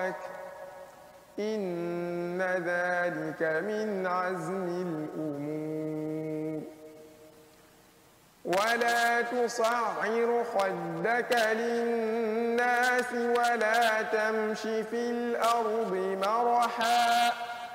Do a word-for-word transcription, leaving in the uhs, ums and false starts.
إن ذلك من عزم الأمور. ولا تصعر خدك للناس ولا تمش في الأرض مرحا